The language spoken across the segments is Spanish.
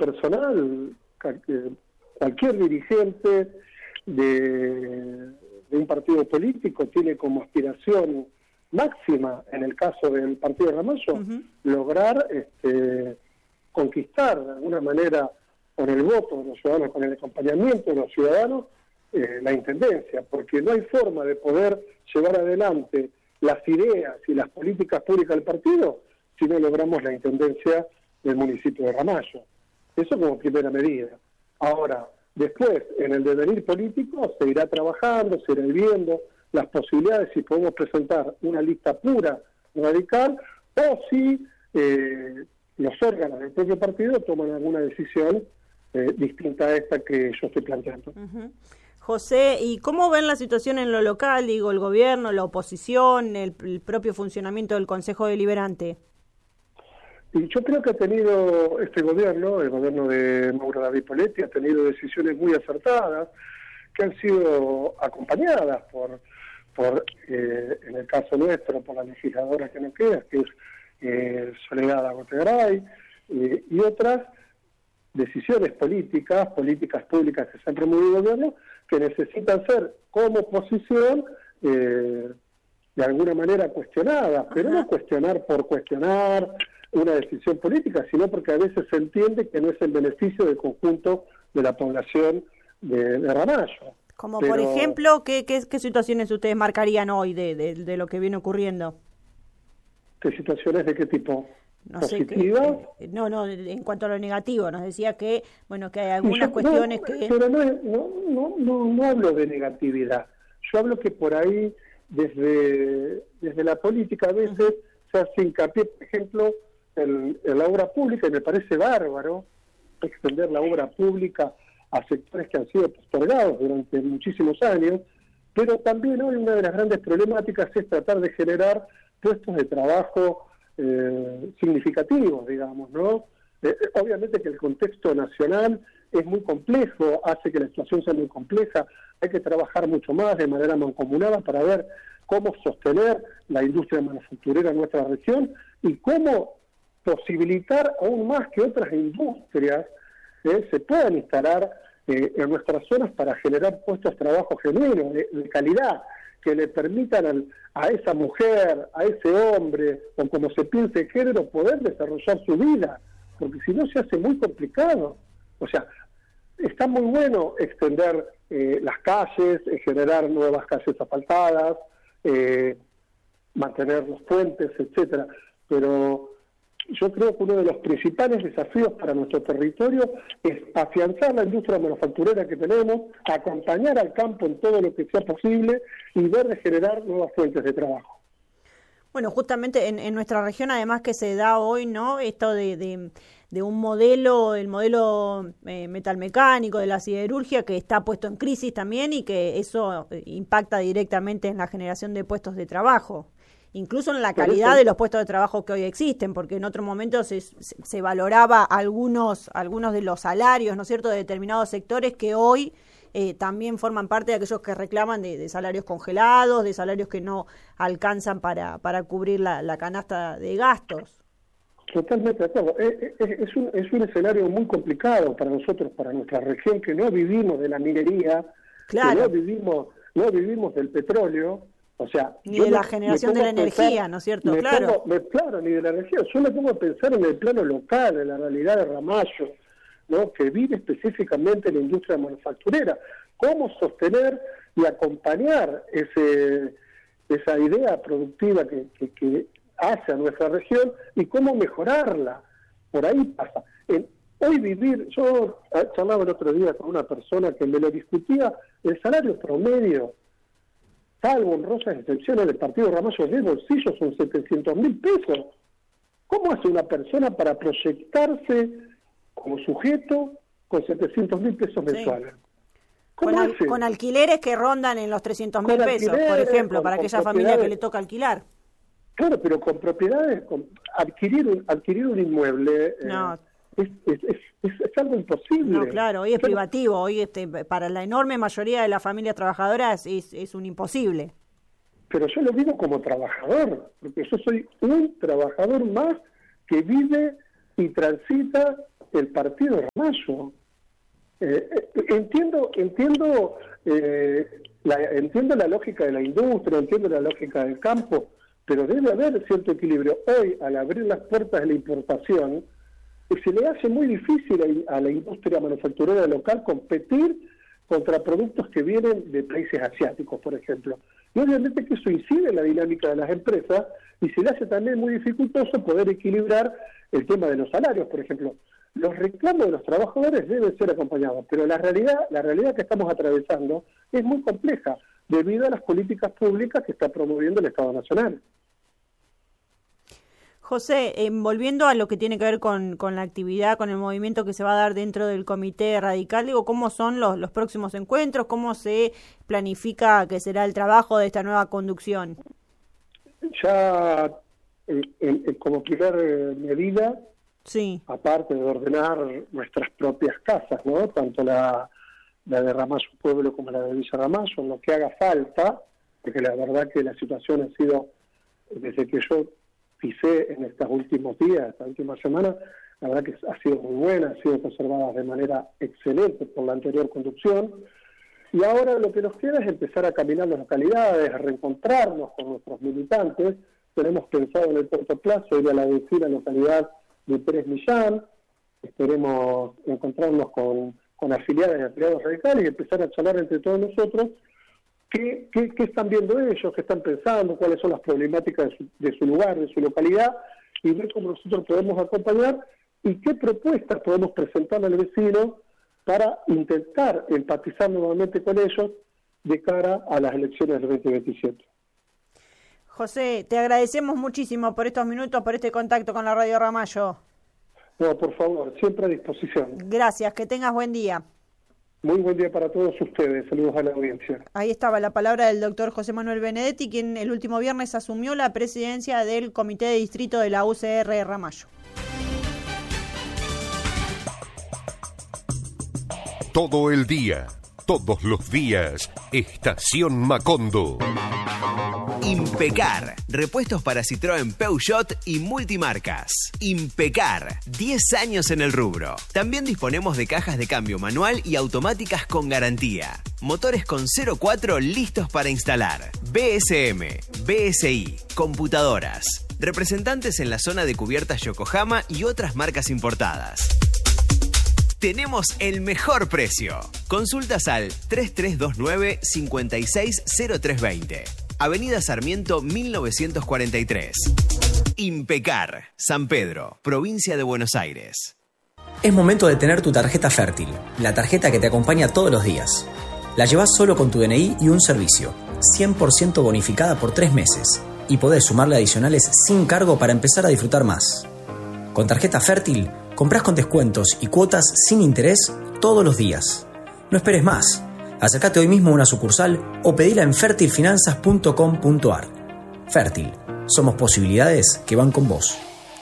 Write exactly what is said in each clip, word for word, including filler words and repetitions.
personal, cualquier dirigente de, de un partido político tiene como aspiración máxima, en el caso del Partido Ramallo, uh-huh. lograr este, conquistar de alguna manera con el voto de los ciudadanos, con el acompañamiento de los ciudadanos, eh, la intendencia, porque no hay forma de poder llevar adelante las ideas y las políticas públicas del partido si no logramos la intendencia del municipio de Ramallo. Eso como primera medida. Ahora, después, en el devenir político, se irá trabajando, se irá viendo las posibilidades si podemos presentar una lista pura, radical, o si eh, los órganos del propio partido toman alguna decisión eh, distinta a esta que yo estoy planteando. Uh-huh. José, ¿y cómo ven la situación en lo local? Digo, el gobierno, la oposición, el, el propio funcionamiento del Consejo Deliberante. Y yo creo que ha tenido este gobierno, el gobierno de Mauro David Poletti, ha tenido decisiones muy acertadas, que han sido acompañadas por, por eh, en el caso nuestro, por la legisladora que nos queda, que es eh, Soledad Agotegaray, eh, y otras decisiones políticas, políticas públicas que se han promovido el gobierno, que necesitan ser como oposición eh, de alguna manera cuestionadas, pero Ajá. no cuestionar por cuestionar una decisión política, sino porque a veces se entiende que no es el beneficio del conjunto de la población de, de Ramallo. Como pero, por ejemplo, ¿qué, qué, qué situaciones ustedes marcarían hoy de, de, de lo que viene ocurriendo? ¿Qué situaciones de qué tipo? No ¿Positivas? Sé que, no, no, en cuanto a lo negativo, nos decía que, bueno, que hay algunas yo, cuestiones no, que... Pero no, no, no, no, no hablo de negatividad. Yo hablo que por ahí, desde, desde la política, a veces uh-huh. se hace hincapié, por ejemplo, en, en la obra pública, y me parece bárbaro extender la obra pública a sectores que han sido postergados durante muchísimos años, pero también hoy una de las grandes problemáticas es tratar de generar puestos de trabajo eh, significativos, digamos, ¿no? Eh, obviamente que el contexto nacional es muy complejo, hace que la situación sea muy compleja, hay que trabajar mucho más de manera mancomunada para ver cómo sostener la industria manufacturera en nuestra región y cómo posibilitar aún más que otras industrias eh, se puedan instalar eh, en nuestras zonas para generar puestos de trabajo genuinos, de, de calidad, que le permitan al, a esa mujer, a ese hombre, o como se piense género, poder desarrollar su vida, porque si no se hace muy complicado. O sea, está muy bueno extender eh, las calles, eh, generar nuevas calles asfaltadas, eh, mantener los puentes, etcétera, pero yo creo que uno de los principales desafíos para nuestro territorio es afianzar la industria manufacturera que tenemos, acompañar al campo en todo lo que sea posible y ver de generar nuevas fuentes de trabajo. Bueno, justamente en, en nuestra región, además que se da hoy, ¿no? Esto de, de, de un modelo, el modelo eh, metalmecánico de la siderurgia, que está puesto en crisis también y que eso impacta directamente en la generación de puestos de trabajo. Incluso en la calidad de los puestos de trabajo que hoy existen, porque en otro momento se, se, se valoraba algunos algunos de los salarios, ¿no es cierto?, de determinados sectores que hoy eh, también forman parte de aquellos que reclaman de, de salarios congelados, de salarios que no alcanzan para, para cubrir la, la canasta de gastos. Totalmente de acuerdo. Es, es, es, un, es un escenario muy complicado para nosotros, para nuestra región, que no vivimos de la minería, claro. que no vivimos, no vivimos del petróleo. O sea, ni de la generación de la energía, pensar, ¿no es cierto? Claro. Pongo, me, claro, ni de la energía. Yo me pongo a pensar en el plano local, en la realidad de Ramallo, ¿no? Que vive específicamente en la industria manufacturera. ¿Cómo sostener y acompañar ese esa idea productiva que, que, que hace a nuestra región y cómo mejorarla? Por ahí pasa. En, hoy vivir, yo charlaba el otro día con una persona que me lo discutía, el salario promedio, salvo honrosas excepciones del partido Ramallo de bolsillo, son setecientos mil pesos. ¿Cómo hace una persona para proyectarse como sujeto con setecientos mil pesos mensuales? Con, al, con alquileres que rondan en los trescientos mil pesos, por ejemplo, con, para con aquella familia que le toca alquilar. Claro, pero con propiedades, con adquirir un, adquirir un inmueble... No. Eh, Es, es, es, es algo imposible. No, claro, hoy es Pero, privativo, hoy este, para la enorme mayoría de las familias trabajadoras es, es un imposible. Pero yo lo vivo como trabajador, porque yo soy un trabajador más que vive y transita el partido Ramallo. Eh, entiendo entiendo eh, la, entiendo la lógica de la industria, entiendo la lógica del campo, pero debe haber cierto equilibrio. Hoy, al abrir las puertas de la importación, se le hace muy difícil a, a la industria manufacturera local competir contra productos que vienen de países asiáticos, por ejemplo. Y obviamente que eso incide en la dinámica de las empresas y se le hace también muy dificultoso poder equilibrar el tema de los salarios, por ejemplo. Los reclamos de los trabajadores deben ser acompañados, pero la realidad, la realidad que estamos atravesando es muy compleja debido a las políticas públicas que está promoviendo el Estado Nacional. José, eh, volviendo a lo que tiene que ver con, con la actividad, con el movimiento que se va a dar dentro del Comité Radical, digo, ¿cómo son los, los próximos encuentros? ¿Cómo se planifica que será el trabajo de esta nueva conducción? Ya eh, eh, como primer eh, medida, sí, aparte de ordenar nuestras propias casas, ¿no? Tanto la, la de Ramallo Pueblo como la de Villa Ramallo, en lo que haga falta, porque la verdad que la situación ha sido, desde que yo pisé en estos últimos días, esta última semana, la verdad que ha sido muy buena, ha sido conservada de manera excelente por la anterior conducción, y ahora lo que nos queda es empezar a caminar las localidades, a reencontrarnos con nuestros militantes. Tenemos pensado en el corto plazo ir a la vecina localidad de Pérez Millán, esperemos encontrarnos con, con afiliados y afiliados radicales y empezar a charlar entre todos nosotros qué, qué, qué están viendo ellos, qué están pensando, cuáles son las problemáticas de su, de su lugar, de su localidad, y ver cómo nosotros podemos acompañar y qué propuestas podemos presentarle al vecino para intentar empatizar nuevamente con ellos de cara a las elecciones del veinte veintisiete. José, te agradecemos muchísimo por estos minutos, por este contacto con la Radio Ramallo. No, por favor, siempre a disposición. Gracias, que tengas buen día. Muy buen día para todos ustedes, saludos a la audiencia. Ahí estaba la palabra del doctor José Manuel Benedetti, quien el último viernes asumió la presidencia del Comité de Distrito de la U C R Ramallo. Todo el día, todos los días, Estación Macondo. Impecar, repuestos para Citroën, Peugeot y multimarcas. Impecar, diez años en el rubro. También disponemos de cajas de cambio manual y automáticas con garantía. Motores con cero cuatro listos para instalar. B S M, B S I, computadoras. Representantes en la zona de cubiertas Yokohama y otras marcas importadas. Tenemos el mejor precio. Consultas al tres tres dos nueve, cinco seis cero tres dos cero. Avenida Sarmiento mil novecientos cuarenta y tres. Impecar, San Pedro, provincia de Buenos Aires. Es momento de tener tu tarjeta Fértil, la tarjeta que te acompaña todos los días. La llevas solo con tu D N I y un servicio, cien por ciento bonificada por tres meses, y podés sumarle adicionales sin cargo para empezar a disfrutar más. Con tarjeta Fértil, comprás con descuentos y cuotas sin interés todos los días. No esperes más. Acércate hoy mismo a una sucursal o pedila en fertil finanzas punto com punto a r. Fértil, somos posibilidades que van con vos.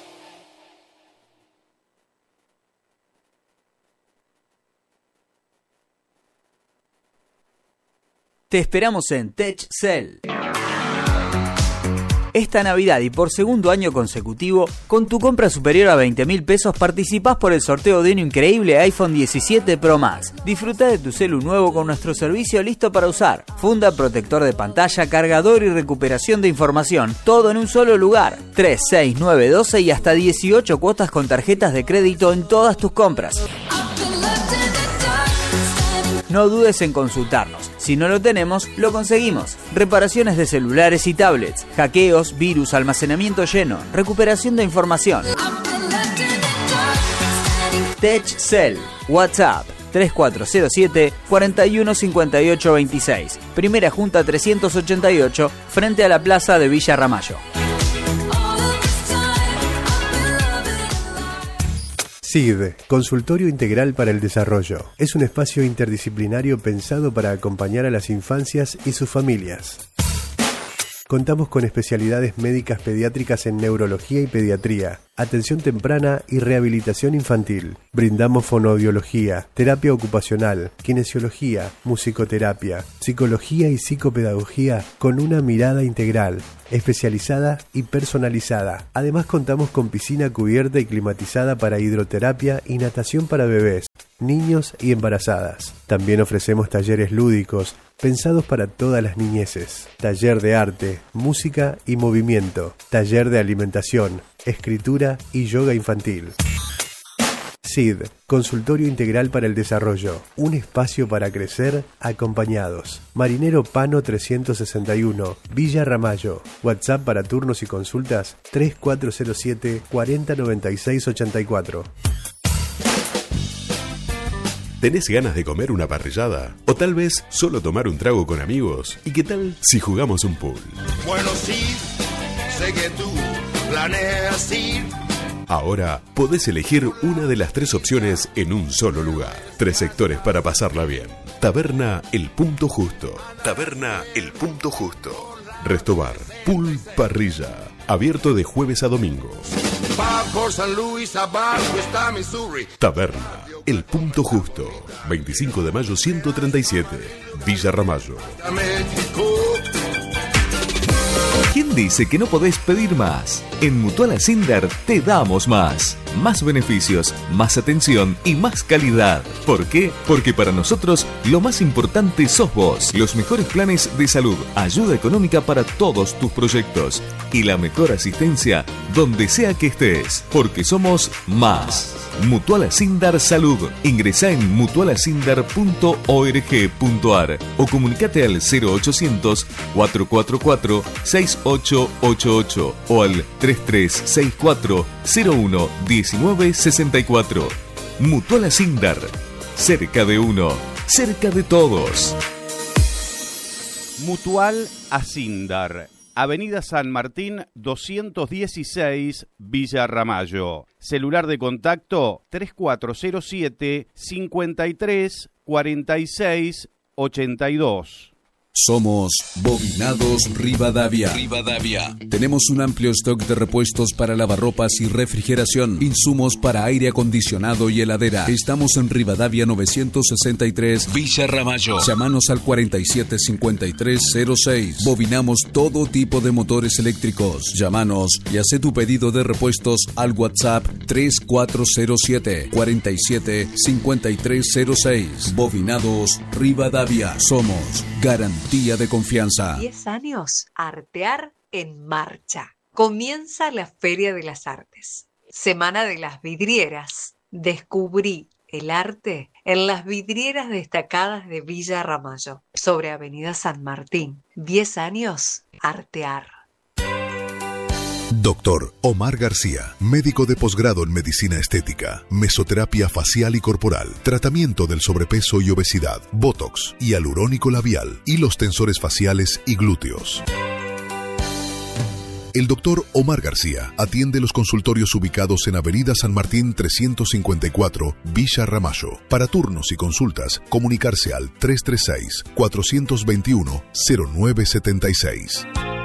Te esperamos en TechCell. Esta Navidad y por segundo año consecutivo, con tu compra superior a veinte mil pesos participás por el sorteo de un increíble iPhone diecisiete Pro Max. Disfruta de tu celu nuevo con nuestro servicio listo para usar. Funda, protector de pantalla, cargador y recuperación de información. Todo en un solo lugar. tres, seis, nueve, doce y hasta dieciocho cuotas con tarjetas de crédito en todas tus compras. No dudes en consultarnos. Si no lo tenemos, lo conseguimos. Reparaciones de celulares y tablets, hackeos, virus, almacenamiento lleno, recuperación de información. TechCell, WhatsApp tres cuatro cero siete, cuatro uno cinco ocho dos seis. Primera Junta trescientos ochenta y ocho, frente a la plaza de Villa Ramallo. S I D, Consultorio Integral para el Desarrollo. Es un espacio interdisciplinario pensado para acompañar a las infancias y sus familias. Contamos con especialidades médicas pediátricas en neurología y pediatría, atención temprana y rehabilitación infantil. Brindamos fonoaudiología, terapia ocupacional, kinesiología, musicoterapia, psicología y psicopedagogía con una mirada integral, especializada y personalizada. Además contamos con piscina cubierta y climatizada para hidroterapia y natación para bebés, niños y embarazadas. También ofrecemos talleres lúdicos pensados para todas las niñeces, taller de arte, música y movimiento, taller de alimentación, escritura y yoga infantil. S I D, Consultorio Integral para el Desarrollo, un espacio para crecer acompañados. Marinero Pano trescientos sesenta y uno, Villa Ramallo. WhatsApp para turnos y consultas tres cuatro cero siete, cuarenta noventa y seis ochenta y cuatro. ¿Tenés ganas de comer una parrillada? ¿O tal vez solo tomar un trago con amigos? ¿Y qué tal si jugamos un pool? Bueno, sí, sé que tú planeas ir. Ahora podés elegir una de las tres opciones en un solo lugar. Tres sectores para pasarla bien. Taberna El Punto Justo. Taberna El Punto Justo. Restobar. Pool Parrilla. Abierto de jueves a domingo. Va por San Luis, abajo está Missouri. Taberna El Punto Justo. veinticinco de mayo ciento treinta y siete. Villa Ramallo. ¿Quién dice que no podés pedir más? En Mutual Ascender te damos más. Más beneficios, más atención y más calidad. ¿Por qué? Porque para nosotros lo más importante sos vos. Los mejores planes de salud, ayuda económica para todos tus proyectos y la mejor asistencia donde sea que estés. Porque somos más. Mutual Ascender Salud. Ingresá en mutual ascender punto org punto ar o comunicate al cero ochocientos, cuatrocientos cuarenta y cuatro, sesenta y ocho ochenta y ocho o al tres tres seis cuatro, cero uno, diecinueve sesenta y cuatro. Mutual Ascender. Cerca de uno, cerca de todos. Mutual Ascender. Avenida San Martín doscientos dieciséis, Villa Ramallo. Celular de contacto tres cuatro cero siete, cincuenta y tres, cuarenta y seis, ochenta y dos. Somos Bobinados Rivadavia. Rivadavia. Tenemos un amplio stock de repuestos para lavarropas y refrigeración, insumos para aire acondicionado y heladera. Estamos en Rivadavia novecientos sesenta y tres, Villa Ramallo. Llámanos al cuarenta y siete cincuenta y tres cero seis. Bobinamos todo tipo de motores eléctricos. Llámanos y haz tu pedido de repuestos al WhatsApp tres cuatro cero siete, cuarenta y siete cincuenta y tres cero seis. Bobinados Rivadavia. Somos garantía de confianza. diez años, Artear en marcha. Comienza la Feria de las Artes. Semana de las Vidrieras. Descubrí el arte en las vidrieras destacadas de Villa Ramallo, sobre Avenida San Martín. diez años, Artear. Doctor Omar García, médico de posgrado en medicina estética, mesoterapia facial y corporal, tratamiento del sobrepeso y obesidad, botox, hialurónico labial, hilos tensores faciales y glúteos. El doctor Omar García atiende los consultorios ubicados en Avenida San Martín trescientos cincuenta y cuatro, Villa Ramallo. Para turnos y consultas, comunicarse al tres tres seis, cuatro dos uno, cero nueve siete seis.